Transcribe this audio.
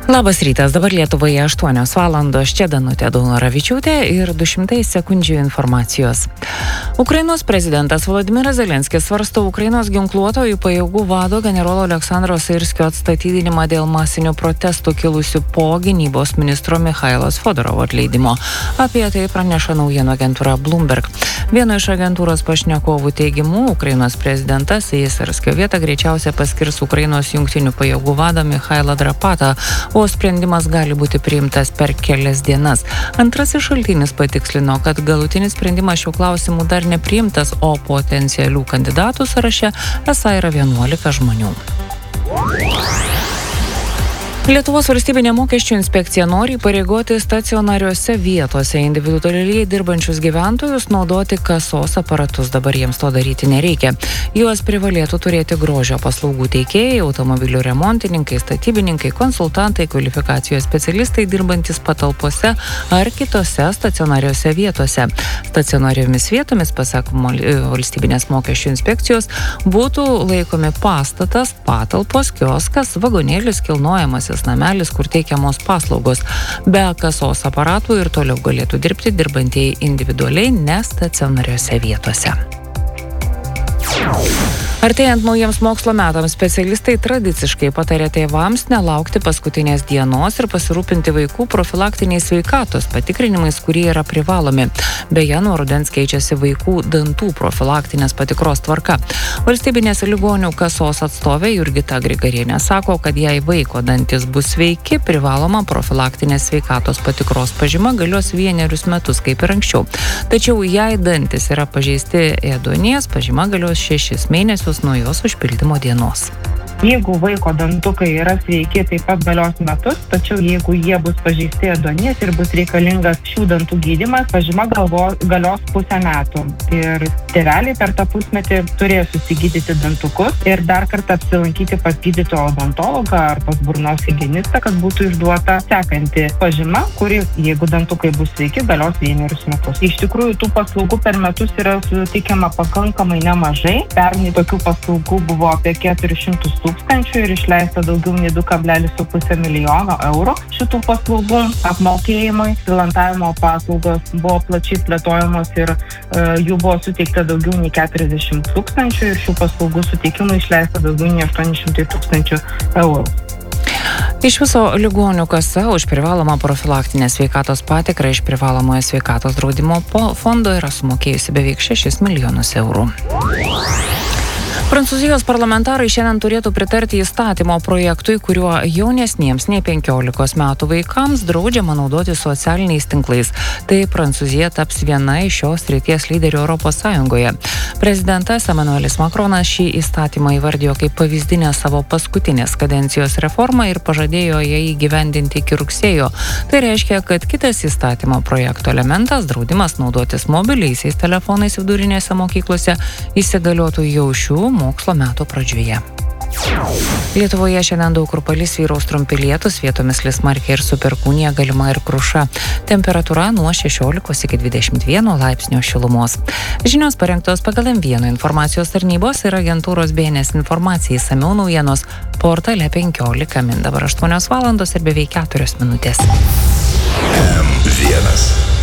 Labas rytas, dabar Lietuvoje 8 valandos, čia Danutė Daunoravičiūtė ir 200 sekundžių informacijos. Ukrainos prezidentas Volodymyras Zelenskis svarsto Ukrainos ginkluotojų pajėgų vado generolo Aleksandro Syrskio atstatydinimą dėl masinių protestų kilusių po gynybos ministro Michailos Fodorovo atleidimo. Apie tai praneša naujienų agentūra Bloomberg. Vieno iš agentūros pašnekovų teigimu, Ukrainos prezidentas į Syrskio vietą greičiausiai paskirs Ukrainos jungtinių pajėgų vadą Michailą Drapatą, o sprendimas gali būti priimtas per kelias dienas. Antrasis šaltinis patikslino, kad galutinis sprendimas šių klausimų dar nepriimtas, o potencialių kandidatų sąraše esą yra 11 žmonių. Lietuvos valstybinė mokesčių inspekcija nori įpareigoti stacionariuose vietose individualiai dirbančius gyventojus naudoti kasos aparatus. Dabar jiems to daryti nereikia. Juos privalėtų turėti grožio paslaugų teikėjai, automobilių remontininkai, statybininkai, konsultantai, kvalifikacijos specialistai dirbantis patalpose ar kitose stacionariuose vietose. Stacionariomis vietomis, pasak valstybinės mokesčių inspekcijos, būtų laikomi pastatas, patalpos, kioskas, vagonėlis, kilnojamasis namelis, kur teikiamos paslaugos. Be kasos aparatų ir toliau galėtų dirbti dirbantieji individualiai, nestacionariuose vietose. Artėjant naujiems mokslo metams, specialistai tradiciškai patarė tėvams nelaukti paskutinės dienos ir pasirūpinti vaikų profilaktiniais sveikatos patikrinimais, kurie yra privalomi. Beje, nuo rudens keičiasi vaikų dantų profilaktinės patikros tvarka. Valstybinės ligonių kasos atstovė Jurgita Grigarienė sako, kad jei vaiko dantis bus sveiki, privaloma profilaktinės sveikatos patikros pažyma galios 1 metus, kaip ir anksčiau. Tačiau jei dantis yra pažeisti ėduonies, pažyma galios 6 mėnesius nuo jos užpildymo dienos. Jeigu vaiko dantukai yra sveiki, taip pat galios metus, tačiau jeigu jie bus pažeisti ėduonies ir bus reikalingas šių dantų gydymas, pažyma galios pusę metų. Ir tėveliai per tą pusmetį turės susigydyti dantukus ir dar kartą apsilankyti pas gydytoją odontologą ar pas burnos higienistą, kad būtų išduota sekanti pažyma, kuri, jeigu dantukai bus sveiki, galios 1 metus. Iš tikrųjų, tų paslaugų per metus yra suteikiama pakankamai nemažai. Pernai tokių paslaugų buvo apie 400 tūkstančių ir išleista daugiau nei 2,5 milijono eurų šitų paslaugų apmokėjimui. Filantavimo paslaugos buvo plačiai plėtojamos ir jų buvo suteikta daugiau nei 40 tūkstančių ir šių paslaugų suteikimui išleista daugiau nei 800 tūkstančių eurų. Iš viso ligonių kasa už privalomą profilaktinę sveikatos patikrą iš privalomojo sveikatos draudimo fondo yra sumokėjusi beveik 6 milijonus eurų. Prancūzijos parlamentarai šiandien turėtų pritarti įstatymo projektui, kuriuo jaunesniems nei 15 metų vaikams draudžiama naudoti socialiniais tinklais. Tai Prancūzija taps viena iš šios srities lyderių Europos Sąjungoje. Prezidentas Emmanuelis Macronas šį įstatymą įvardijo kaip pavyzdinę savo paskutinės kadencijos reformą ir pažadėjo ją įgyvendinti iki rugsėjo. Tai reiškia, kad kitas įstatymo projekto elementas, draudimas naudotis mobiliaisiais telefonais vidurinėse mokyklose, įsigaliotų jau šių mokslo metų pradžioje. Lietuvoje šiandien daug kur palis, vyraus trumpi lietūs, vietomis lis smarkiai ir su perkūnija, galima ir kruša. Temperatūra nuo 16 iki 21 laipsnio šilumos. Žinios parengtos pagal M1 informacijos tarnybos ir agentūros BNS informacijai. Išsamiau naujienos portale 15 min. Dabar 8 valandos ir beveik 4 minutės. M1